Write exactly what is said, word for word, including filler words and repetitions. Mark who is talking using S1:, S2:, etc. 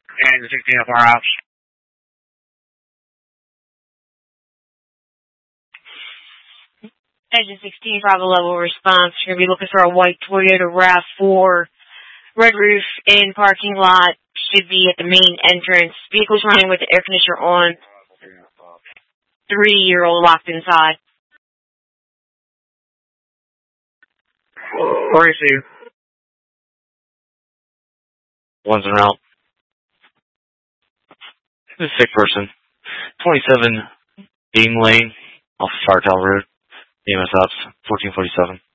S1: And the sixteen up our house.
S2: Engine sixteen, five level response. You're going to be looking for a white Toyota RAV four. Red roof in parking lot. Should be at the main entrance. Vehicle's running with the air conditioner on. Three-year-old locked inside.
S1: Where is you?
S3: One's en route. This is a sick person. twenty-seven Beam Lane off Fire Tower Road. E M S ops, fourteen forty-seven.